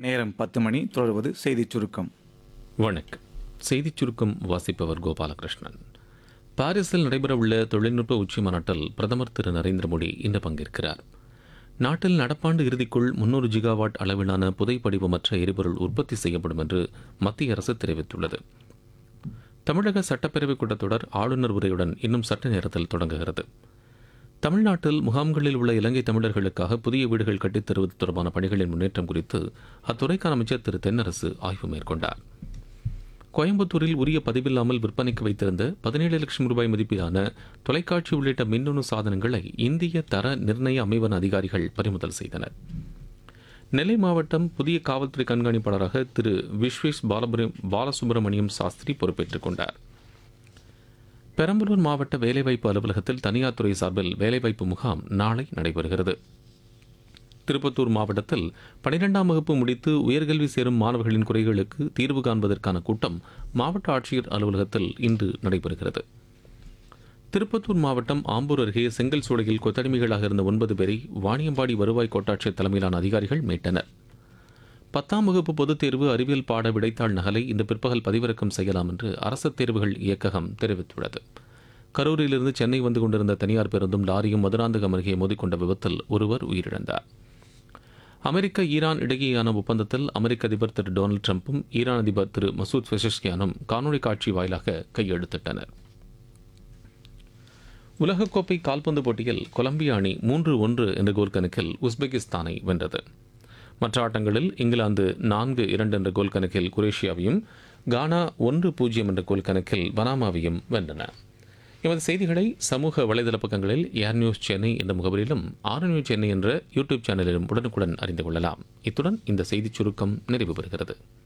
நேரம் 10 மணி. தொடர்வது செய்திச் சுருக்கம். வணக்கம். செய்திச் சுருக்கம் வாசிப்பவர் கோபாலகிருஷ்ணன். பாரிஸில் நடைபெறவுள்ள தொழில்நுட்ப உச்சி மாநாட்டில் பிரதமர் திரு நரேந்திர மோடி இன்று பங்கேற்கிறார். நாட்டில் நடப்பாண்டு இறுதிக்குள் 300 ஜிகாவாட் அளவிலான புதைப்படிவமற்ற எரிபொருள் உற்பத்தி செய்யப்படும் என்று மத்திய அரசு தெரிவித்துள்ளது. தமிழக சட்டப்பேரவைக் கூட்டத்தொடர் ஆளுநர் உரையுடன் இன்னும் சற்று நேரத்தில் தொடங்குகிறது. தமிழ்நாட்டில் முகாம்களில் உள்ள இலங்கை தமிழர்களுக்காக புதிய வீடுகள் கட்டித் தருவது தொடர்பான பணிகளின் முன்னேற்றம் குறித்து அத்துறைக்கான அமைச்சர் திரு தென்னரசு ஆய்வு மேற்கொண்டார். கோயம்புத்தூரில் உரிய பதிவில்லாமல் விற்பனைக்கு வைத்திருந்த 17 லட்சம் ரூபாய் மதிப்பிலான தொலைக்காட்சி உள்ளிட்ட மின்னணு சாதனங்களை இந்திய தர நிர்ணய அமைவன அதிகாரிகள் பறிமுதல் செய்தனர். நெல்லை மாவட்டம் புதிய காவல்துறை கண்காணிப்பாளராக திரு விஸ்வேஷ் பாலசுப்ரமணியம் சாஸ்திரி பொறுப்பேற்றுக் கொண்டார். பெரம்பலூர் மாவட்ட வேலைவாய்ப்பு அலுவலகத்தில் தனியார் துறை சார்பில் வேலைவாய்ப்பு முகாம் நாளை நடைபெறுகிறது. திருப்பத்தூர் மாவட்டத்தில் 12ஆம் வகுப்பு முடித்து உயர்கல்வி சேரும் மாணவர்களின் குறைகளுக்கு தீர்வு காண்பதற்கான கூட்டம் மாவட்ட ஆட்சியர் அலுவலகத்தில் இன்று நடைபெறுகிறது. திருப்பத்தூர் மாவட்டம் ஆம்பூர் அருகே செங்கல் சூளையில் கொத்தடிமைகளாக இருந்த 9 பேரை வாணியம்பாடி வருவாய் கோட்டாட்சியர் தலைமையிலான அதிகாரிகள் மீட்டனர். 10ஆம் வகுப்பு பொதுத் தேர்வு அறிவியல் பாட விடைத்தாள் நகலை இன்று பிற்பகல் பதிவிறக்கம் செய்யலாம் என்று அரசு தேர்வுகள் இயக்ககம் தெரிவித்துள்ளது. கரூரிலிருந்து சென்னை வந்து கொண்டிருந்த தனியார் பேருந்தும் லாரியும் மதுராந்தகம் அருகே மோதிக்கொண்ட விபத்தில் ஒருவர் உயிரிழந்தார். அமெரிக்க ஈரான் இடையேயான ஒப்பந்தத்தில் அமெரிக்க அதிபர் திரு டொனால்டு டிரம்பும் ஈரான் அதிபர் திரு மசூத் பெசஷ்கியானும் காணொலி காட்சி வாயிலாக கையெழுத்திட்டனர். உலகக்கோப்பை கால்பந்து போட்டியில் கொலம்பியா அணி 3-1 என்ற கோல் கணக்கில் உஸ்பெகிஸ்தானை வென்றது. மற்ற ஆட்டங்களில் இங்கிலாந்து 4-2 என்ற கோல் கணக்கில் குரேஷியாவையும், கானா 1-0 என்ற கோல் கணக்கில் பனாமாவையும் வென்றன. எமது செய்திகளை சமூக வலைதள பக்கங்களில் ஏர் நியூஸ் சென்னை என்ற முகவரியிலும், ஆர் நியூஸ் சென்னை என்ற யூடியூப் சேனலிலும் உடனுக்குடன் அறிந்து கொள்ளலாம். இத்துடன் இந்த செய்திச் சுருக்கம் நிறைவு பெறுகிறது.